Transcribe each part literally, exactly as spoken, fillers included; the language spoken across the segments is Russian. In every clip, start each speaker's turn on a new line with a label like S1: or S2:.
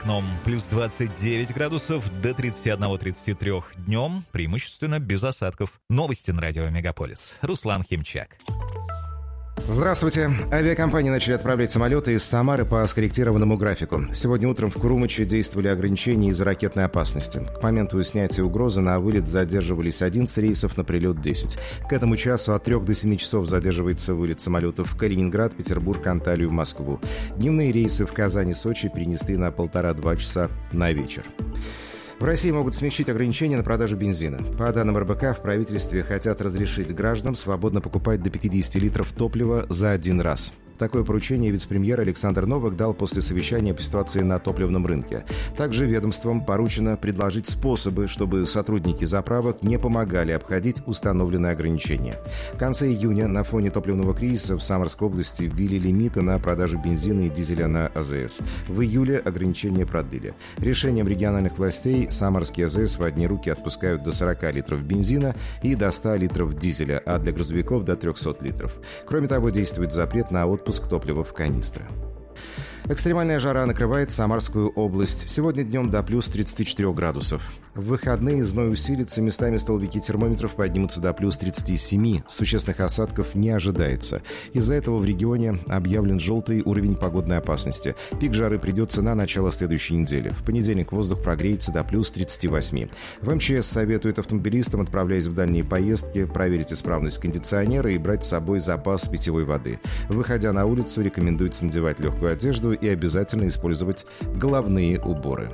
S1: окном плюс двадцать девять градусов, до тридцати одного — тридцати трёх днем, преимущественно без осадков. Новости на радио Мегаполис. Руслан Химчак.
S2: Здравствуйте. Авиакомпании начали отправлять самолеты из Самары по скорректированному графику. Сегодня утром в Курумыче действовали ограничения из-за ракетной опасности. К моменту снятия угрозы на вылет задерживались одиннадцать рейсов, на прилет десять. К этому часу от трёх до семи часов задерживается вылет самолетов в Калининград, Петербург, Анталию, Москву. Дневные рейсы в Казань и Сочи перенесли на полтора-два часа на вечер. В России могут смягчить ограничения на продажу бензина. По данным эр бэ ка, в правительстве хотят разрешить гражданам свободно покупать до пятидесяти литров топлива за один раз. Такое поручение вице-премьер Александр Новак дал после совещания по ситуации на топливном рынке. Также ведомствам поручено предложить способы, чтобы сотрудники заправок не помогали обходить установленные ограничения. В конце июня на фоне топливного кризиса в Самарской области ввели лимиты на продажу бензина и дизеля на а зэ эс. В июле ограничения продлили. Решением региональных властей самарские а зэ эс в одни руки отпускают до сорока литров бензина и до ста литров дизеля, а для грузовиков до трехсот литров. Кроме того, действует запрет на отпуск топлива в канистры. Экстремальная жара накрывает Самарскую область. Сегодня днем до плюс тридцати четырёх градусов. В выходные зной усилится, местами столбики термометров поднимутся до плюс тридцати семи. Существенных осадков не ожидается. Из-за этого в регионе объявлен желтый уровень погодной опасности. Пик жары придется на начало следующей недели. В понедельник воздух прогреется до плюс тридцати восьми. В эм че эс советуют автомобилистам, отправляясь в дальние поездки, проверить исправность кондиционера и брать с собой запас питьевой воды. Выходя на улицу, рекомендуется надевать легкую одежду и обязательно использовать головные уборы.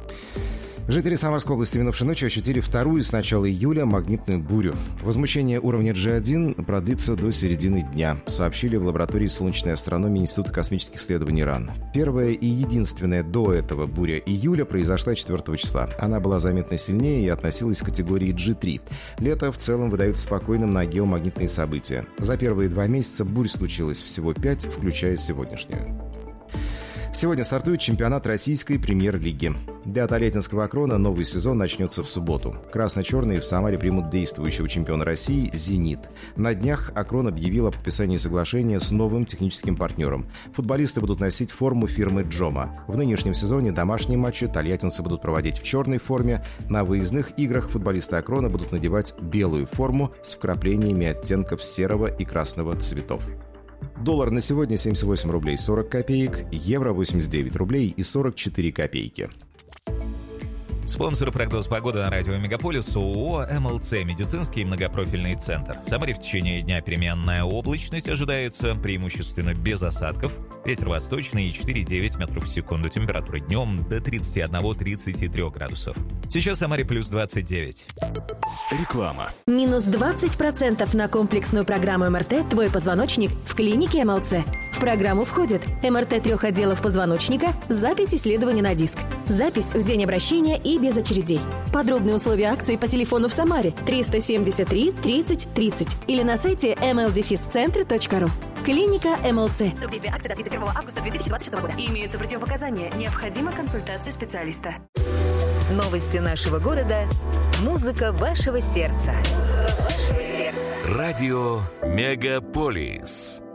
S2: Жители Самарской области минувшей ночью ощутили вторую с начала июля магнитную бурю. Возмущение уровня джи один продлится до середины дня, сообщили в лаборатории солнечной астрономии Института космических исследований РАН. Первая и единственная до этого буря июля произошла четвёртого числа. Она была заметно сильнее и относилась к категории джи три. Лето в целом выдается спокойным на геомагнитные события. За первые два месяца бурь случилось всего пять, включая сегодняшнюю. Сегодня стартует чемпионат российской премьер-лиги. Для Толятинского Акрона новый сезон начнется в субботу. Красно-черные в Самаре примут действующего чемпиона России «Зенит». На днях Акрон объявил о подписании соглашения с новым техническим партнером. Футболисты будут носить форму фирмы «Джома». В нынешнем сезоне домашние матчи тольяттинцы будут проводить в черной форме. На выездных играх футболисты Акрона будут надевать белую форму с вкраплениями оттенков серого и красного цветов. Доллар на сегодня семьдесят восемь рублей сорок копеек, евро восемьдесят девять рублей и сорок четыре копейки.
S1: Спонсор прогноз погоды на радио Мегаполис ООО эм эл цэ «Медицинский многопрофильный центр». В Самаре в течение дня переменная облачность ожидается, преимущественно без осадков. Ветер восточный четыре и девять метров в секунду. Температура днем до тридцати одного — тридцати трёх градусов. Сейчас в Самаре плюс двадцать девять.
S3: Реклама.
S4: Минус двадцать процентов на комплексную программу эм эр тэ «Твой позвоночник» в клинике эм эл цэ. В программу входит эм эр тэ трех отделов позвоночника, запись исследования на диск, запись в день обращения и без очередей. Подробные условия акции по телефону в Самаре триста семьдесят три тридцать тридцать или на сайте эм эл дефис центр точка ру. Клиника эм эл цэ. Срок действия акции до тридцать первого августа две тысячи двадцать шестого года. Имеются противопоказания. Необходима консультация специалиста.
S5: Новости нашего города. Музыка вашего сердца. Музыка вашего сердца.
S3: Радио Мегаполис.